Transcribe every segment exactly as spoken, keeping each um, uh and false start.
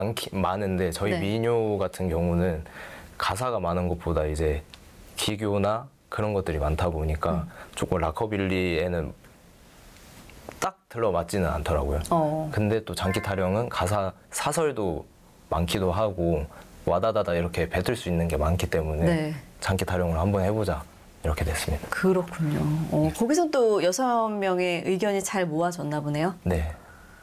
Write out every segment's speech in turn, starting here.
많기, 많은데 저희 네. 민요 같은 경우는 가사가 많은 것보다 이제 기교나 그런 것들이 많다 보니까 음. 조금 락커빌리에는 딱 들어맞지는 않더라고요. 어. 근데 또 장기 타령은 가사 사설도 많기도 하고 와다다다 이렇게 뱉을 수 있는 게 많기 때문에 네. 장기 타령을 한번 해보자 이렇게 됐습니다. 그렇군요. 어, 거기서 또 여섯 명의 의견이 잘 모아졌나 보네요. 네.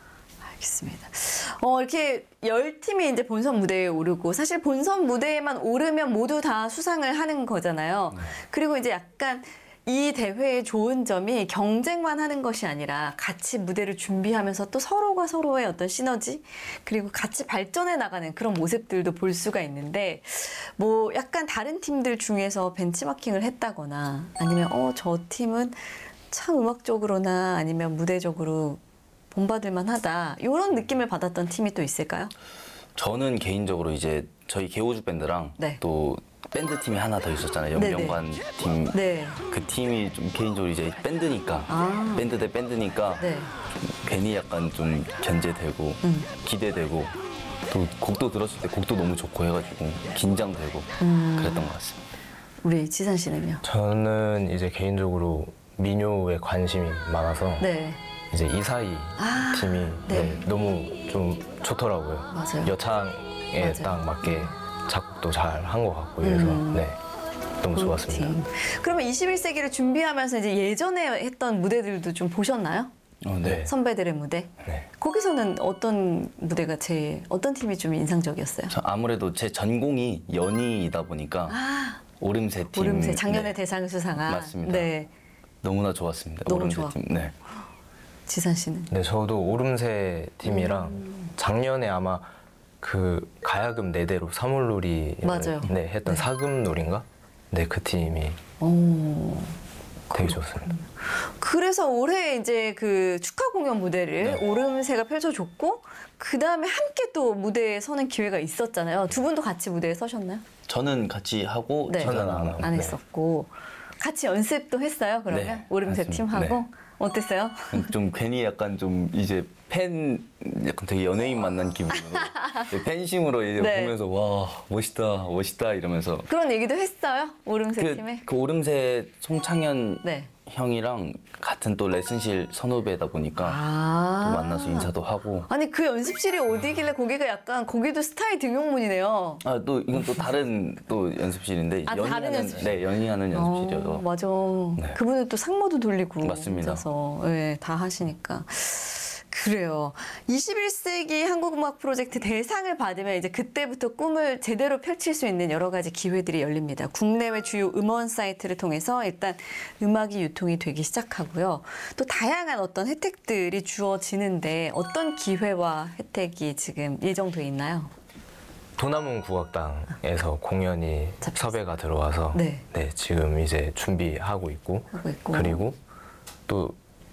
알겠습니다. 어, 이렇게 열 팀이 이제 본선 무대에 오르고 사실 본선 무대에만 오르면 모두 다 수상을 하는 거잖아요. 네. 그리고 이제 약간 이 대회의 좋은 점이 경쟁만 하는 것이 아니라 같이 무대를 준비하면서 또 서로가 서로의 어떤 시너지 그리고 같이 발전해 나가는 그런 모습들도 볼 수가 있는데 뭐 약간 다른 팀들 중에서 벤치마킹을 했다거나 아니면 어, 저 팀은 참 음악적으로나 아니면 무대적으로 본받을만 하다 이런 느낌을 받았던 팀이 또 있을까요? 저는 개인적으로 이제 저희 개호주 밴드랑 네. 또 밴드 팀이 하나 더 있었잖아요. 네네. 영명관 팀. 네. 그 팀이 좀 개인적으로 이제 밴드니까 아. 밴드 대 밴드니까 네. 좀 괜히 약간 좀 견제되고 음. 기대되고 또 곡도 들었을 때 곡도 너무 좋고 해가지고 긴장되고 음. 그랬던 것 같습니다. 우리 지산 씨는요? 저는 이제 개인적으로 민요에 관심이 많아서 네. 이제 이사이 아, 팀이 네. 네, 너무 좀 좋더라고요. 맞아요. 여창에 맞아요. 딱 맞게 작곡도 잘 한 것 같고 그래서 음. 네 너무 좋았습니다. 팀. 그러면 이십일 세기를 준비하면서 이제 예전에 했던 무대들도 좀 보셨나요? 어, 네. 선배들의 무대? 네. 거기서는 어떤 무대가 제일 어떤 팀이 좀 인상적이었어요? 저 아무래도 제 전공이 연희이다 보니까 아, 오름새 팀. 오름새 작년에 네. 대상을 수상한 맞습니다. 네. 너무나 좋았습니다. 너무 오름새 좋아. 팀. 네. 지산 씨는? 네, 저도 오름새 팀이랑 음. 작년에 아마 그 가야금 네 대로 사물놀이 맞아요. 네, 했던 네. 사금놀인가? 네, 그 팀이 오. 되게 좋습니다. 그래서 올해 이제 그 축하 공연 무대를 네. 오름새가 펼쳐줬고 그 다음에 함께 또 무대에 서는 기회가 있었잖아요. 두 분도 같이 무대에 서셨나요? 저는 같이 하고 네. 저는 안 저는 하고. 안 네. 했었고 같이 연습도 했어요. 그러면 네, 오름새 했습니다. 팀하고 네. 어땠어요? 좀 괜히 약간 좀 이제 팬 약간 되게 연예인 만난 기분으로 이제 팬심으로 이제 네. 보면서 와 멋있다 멋있다 이러면서 그런 얘기도 했어요. 오름새 그, 팀에. 그 오름새 송창현 네. 형이랑 같은 또 레슨실 선후배다 보니까 아. 또 만나서 인사도 하고 아니 그 연습실이 어디길래 거기가 약간 거기도 스타일 등용문이네요. 아 또 이건 또 다른 또 연습실인데 아, 연희하는- 다른 연습실. 네 연희하는 연습실이어서 어, 맞아. 네. 그분은 또 상모도 돌리고 맞습니다. 혼자서 네, 다 하시니까. 그래요. 이십일 세기 한국음악 프로젝트 대상을 받으면 이제 그때부터 꿈을 제대로 펼칠 수 있는 여러 가지 기회들이 열립니다. 국내외 주요 음원 사이트를 통해서 일단 음악이 유통이 되기 시작하고요. 또 다양한 어떤 혜택들이 주어지는데 어떤 기회와 혜택이 지금 예정돼 있나요? 도남은 국악당에서 공연이 잡혔어요. 섭외가 들어와서 네. 네, 지금 이제 준비하고 있고 하고 있고. 그리고 또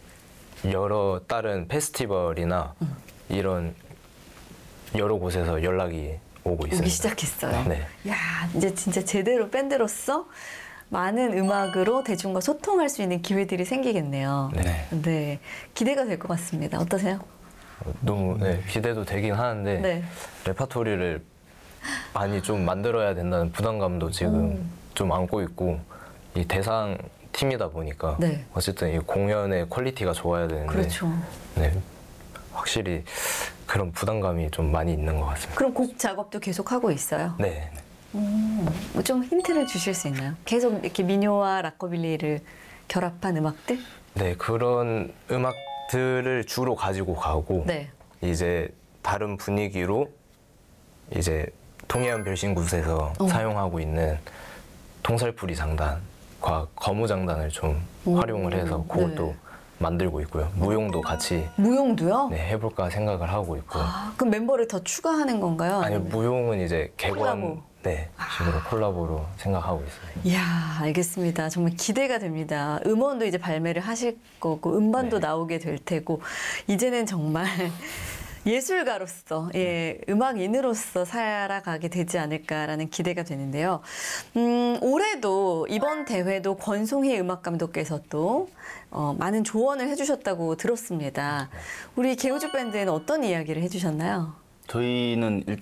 여러 다른 페스티벌이나 음. 이런 여러 곳에서 연락이 오고 있습니다. 오기 시작했어요. 네. 야, 이제 진짜 제대로 밴드로서 많은 음악으로 대중과 소통할 수 있는 기회들이 생기겠네요. 네. 네, 기대가 될 것 같습니다. 어떠세요? 너무 네, 기대도 되긴 하는데 네. 레파토리를 많이 좀 만들어야 된다는 부담감도 지금 음. 좀 안고 있고 이 대상 팀이다 보니까 네. 어쨌든 이 공연의 퀄리티가 좋아야 되는데 그렇죠. 네, 확실히 그런 부담감이 좀 많이 있는 것 같습니다. 그럼 곡 작업도 계속 하고 있어요? 네. 음, 뭐좀 힌트를 주실 수 있나요? 계속 이렇게 민요와 락커빌리를 결합한 음악들? 네, 그런 음악들을 주로 가지고 가고 네. 이제 다른 분위기로 이제 동해안 별신굿에서 어. 사용하고 있는 통살풀이 장단과 거무 장단을 좀 오. 활용을 해서 그걸 네. 또 만들고 있고요. 무용도 같이 무용도요? 네, 해볼까 생각을 하고 있고 아, 그럼 멤버를 더 추가하는 건가요? 아니 아니면? 무용은 이제 콜라보. 개관 네, 식으로 콜라보로 생각하고 있습니다. 이야, 알겠습니다. 정말 기대가 됩니다. 음원도 이제 발매를 하실 거고, 음반도 네. 나오게 될 테고, 이제는 정말 예술가로서, 예, 음악인으로서 살아가게 되지 않을까라는 기대가 되는데요. 음, 올해도 이번 대회도 권송희 음악감독께서 또 어, 많은 조언을 해주셨다고 들었습니다. 우리 개우주 밴드에는 어떤 이야기를 해주셨나요? 저희는 일단